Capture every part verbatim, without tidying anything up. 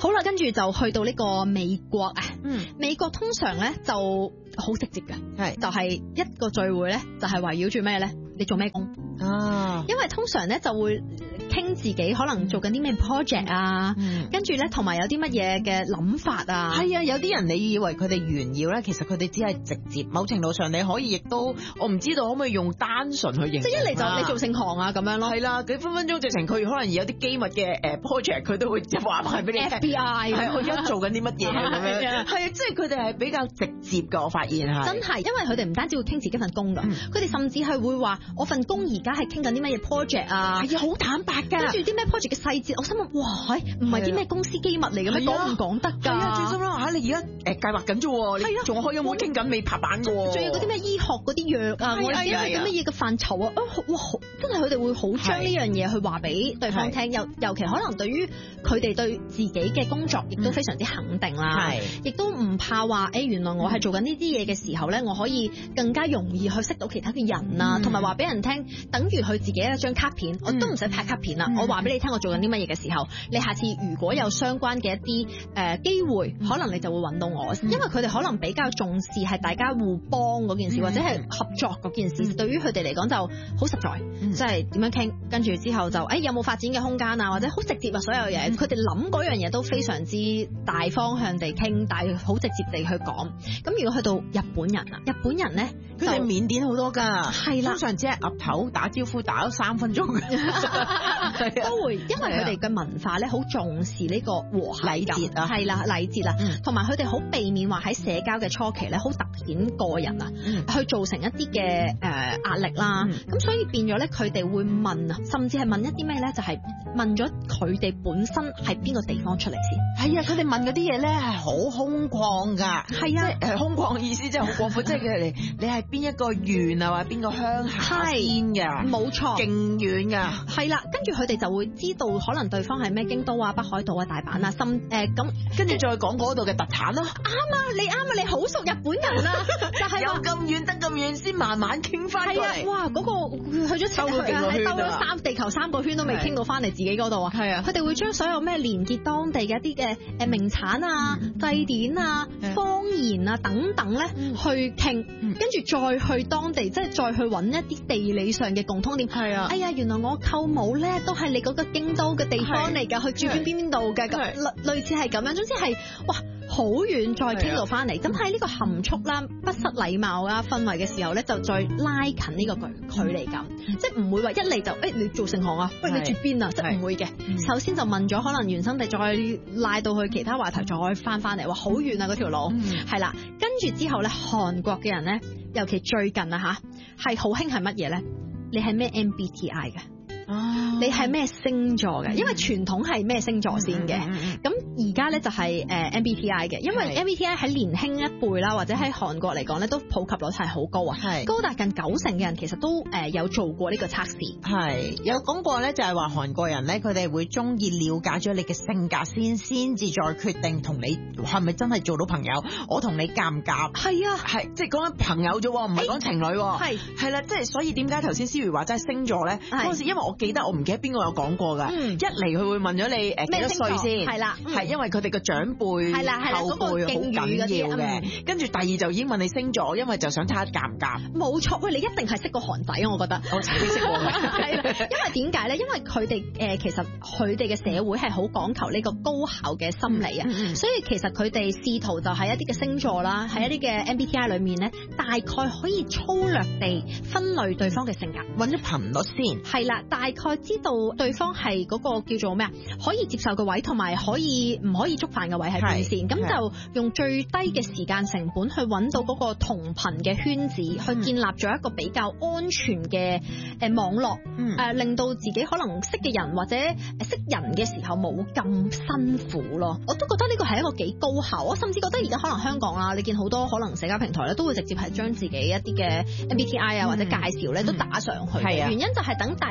好啦，跟住就去到呢個美國啊， 嗯， 美國通常咧就好直接嘅， 係就係一個聚會咧就係圍繞住咩咧？你做咩工？ 啊， 因為通常咧就會傾自己可能做緊啲咩 project 啊， 嗯跟住咧同埋有啲乜嘢嘅諗法啊。 係啊，有啲人你以為佢哋炫耀咧，其實佢哋只係直接。某程度上你可以亦都，我唔知道可唔可以用單純去形容。 即係一嚟就你做盛行啊咁樣咯。 係啦，佢分分鐘直情佢可能有啲機密嘅誒 project，佢都會話埋俾你聽。 F B I 係我而家做緊啲乜嘢咁樣。 係啊係啊，即係佢哋係比較直接㗎，我發現係。 真係，因為佢哋唔單止會傾自己份工㗎， 嗯佢哋甚至係會話我份工而家係傾緊啲乜嘢 project 啊。 係啊，好坦白㗎。 跟住啲咩 project 嘅細節，我心諗哇，唔係啲咩公司機密嚟嘅咩？ 係啊講唔講得㗎？ 係啊，最心啦嚇！你而家誒計劃緊啫喎， 係啊你仲開緊會傾緊未拍板㗎喎。 仲有嗰啲咩醫學嗰啲藥啊， 係啊我哋點係係啊啲乜嘢嘅範疇啊？啊哇，好真係佢哋會好將呢樣嘢去話俾對方聽，尤尤其可能對於佢哋對自己嘅工作亦都非常之肯定啦， 係亦都唔怕話誒原來我係做緊呢啲嘢嘅時候咧，我可以更加容易去識到其他嘅人啊，同埋話俾人聽，等於佢自己一張卡片，我都唔使拍卡片啦，我話俾你聽我做緊啲乜嘢嘅時候，你下次如果有相關嘅一啲誒機會，可能你就會揾到我，因為佢哋可能比較重視係大家互幫嗰件事，或者係合作嗰件事，對於佢哋嚟講就好實在，即係點樣傾，跟住之後就誒有冇發展嘅空間啊，或者好直接啊，所有嘢，佢哋諗嗰樣嘢都非常之大方向地傾，但係好直接地去講。咁如果去到日本人啊，日本人咧佢哋腼腆好多㗎， 係啦通常只係岌頭打招呼打咗三分鐘嘅， 都會，因為佢哋嘅文化咧好重視呢個和諧感禮節啊係啦禮節啊，同埋佢哋好避免話喺社交嘅初期咧好突顯個人啊， 嗯去造成一啲嘅誒壓力啦。咁、 嗯、 所以變咗咧，佢哋會問啊，甚至係問一啲咩咧，就係、是、問咗佢哋本身係邊個地方出嚟先。 係啊，佢哋問嗰啲嘢咧係好空曠㗎， 係啊， 即係空曠意思即係好廣闊，即係佢哋你係邊一個縣啊，或者邊個鄉下先㗎， 冇錯， 勁遠㗎。 係啦，跟住佢哋就會知道可能對方係咩京都啊、北海道啊、大阪啊，甚誒咁， 跟住再講嗰度嘅特產咯。 啱啊，你啱啊，你好熟日本人啊，就係有咁遠得咁遠先慢慢傾翻過嚟。 係啊，哇！嗰、嗰個去咗兜咗幾個圈啊， 兜咗三地球三個圈都未傾到翻嚟自己嗰度啊。 係啊， 佢哋會將所有咩連結當地嘅一啲嘅誒名產啊、祭典啊、方言啊等等咧去傾，跟住再去當地，即係再去揾一啲地理上嘅共通點。 係啊， 哎呀，原來我舅母咧都係你嗰個京都嘅地方嚟㗎，去住邊邊邊度嘅，咁類類似係咁樣。總之係哇好遠再傾到翻嚟，咁喺呢個含蓄啦、不失禮貌啊氛圍嘅時候咧，就再拉近呢個距距離感，即係唔會話一嚟就誒、欸、你做盛行啊，喂你住邊啊，即係唔會嘅。首先就問咗可能原生地，再拉到去其他話題，再翻翻嚟，話好遠啊嗰條路，係啦、嗯。跟住之後咧，韓國嘅人咧，尤其最近啊吓，係好興係乜嘢咧？你係咩 M B T I 嘅？ 哦， 你係咩星座嘅？因為傳統係咩星座先嘅，咁而家咧就係誒 M B T I 嘅，因為 M B T I 喺年輕一輩啦，或者喺韓國嚟講咧，都普及率係好高啊，係高達近九成嘅人其實都誒有做過呢個測試， 係有講過咧，就係話韓國人咧，佢哋會中意了解咗你嘅性格先，先至再決定同你係咪真係做到朋友，我同你夾唔夾？係啊，係即係講緊朋友啫，唔係講情侶，係係啦，即係所以點解頭先思如話真係星座咧？嗰時因為我記得我唔記得邊個有講過㗎，一嚟佢會問咗你誒幾多歲先，係啦，係因為佢哋嘅長輩、係啦、後輩好緊要嘅，跟住第二就已經問你星座，因為就想睇下夾唔夾。冇錯，喂，你一定係識個韓仔，我覺得。我曾經識過嘅，係啦，因為點解咧？因為佢哋誒其實佢哋嘅社會係好講求呢個高考嘅心理啊，所以其實佢哋試圖就喺一啲嘅星座啦，喺一啲嘅 M B T I 裏面咧，大概可以粗略地分類對方嘅性格，揾咗頻率先。係啦，大概知道對方係嗰個叫做咩啊，可以接受嘅位，同埋可以唔可以觸犯嘅位係邊線，咁就用最低嘅時間成本去揾到嗰個同頻嘅圈子，嗯、去建立咗一個比較安全嘅誒網絡，誒、嗯呃、令到自己可能識嘅人或者識人嘅時候冇咁辛苦咯。我都覺得呢個係一個幾高效，我甚至覺得而家可能香港啦，你見好多可能社交平台咧都會直接係將自己一啲嘅 M B T I 啊或者介紹咧都打上去，嗯、原因就係等大家可能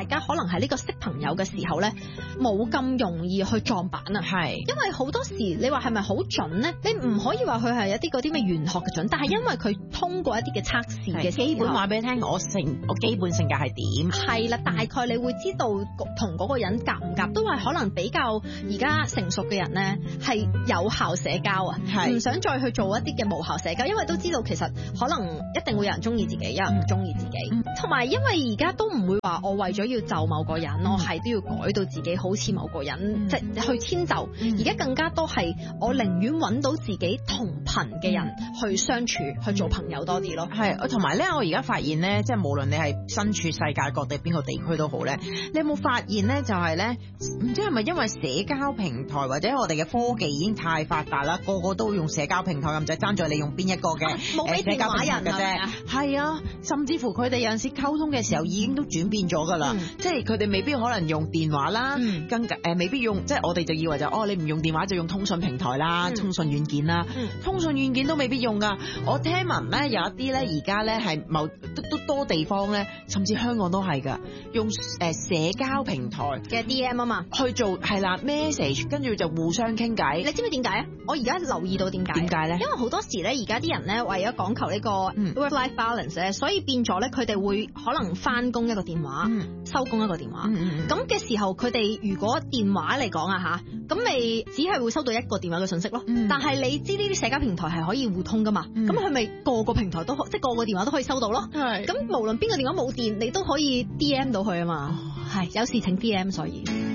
能喺呢個識朋友嘅時候咧，冇咁容易去撞板啊。 係， 因為好多時你話係咪好準咧？你唔可以話佢係一啲嗰啲咩玄學嘅準，但係因為佢通過一啲嘅測試嘅基本話俾你聽，我性我基本性格係點？係啦，大概你會知道同嗰個人夾唔夾，都係可能比較而家成熟嘅人咧係有效社交啊，唔想再去做一啲嘅無效社交，因為都知道其實可能一定會有人中意自己，有人唔中意自己，同埋、嗯、因為而家都唔會話我為咗要就某個人，嗯、我係都要改到自己好似某個人，即係、嗯、去遷就。而家、嗯、更加多係我寧願揾到自己同頻嘅人去相處，嗯、去做朋友多啲咯。 係，同埋咧，我而家發現咧，即係無論你係身處世界各地邊個地區都好咧，你有冇發現咧？就係咧，唔知係咪因為社交平台或者我哋嘅科技已經太發達啦，個個都用社交平台，咁就爭在你用邊一個嘅冇俾電話人嘅啫。 係啊，甚至乎佢哋有陣時溝通嘅時候已經都轉變咗噶啦，嗯、即係佢哋未必可能用電話啦，嗯、更誒、呃、未必用，即係我哋就以為就哦，你唔用電話就用通訊平台啦，嗯、通訊軟件啦，嗯、通訊軟件都未必用噶。我聽聞咧有一啲咧而家咧係某都都多地方咧，甚至香港都係噶，用誒社交平台嘅 D M 啊嘛去做係啦 message， 跟住就互相傾偈。 你知唔知點解啊？我而家留意到點解？ 點解咧？ 因為好多時咧，而家啲人咧為咗講求呢個 work-life balance 咧，所以變咗咧，佢哋會可能翻工一個電話，收工、嗯、一個電話。咁嘅、嗯、時候，佢哋如果電話嚟講啊吓，咁咪只係會收到一個電話嘅信息咯。嗯、但係你知呢啲社交平台係可以互通噶嘛？咁佢咪個個平台都即係個個電話都可以收到咯。係。咁無論邊個電話冇電，你都可以 D M 到佢啊嘛。係、哦，有事請 D M， 所以。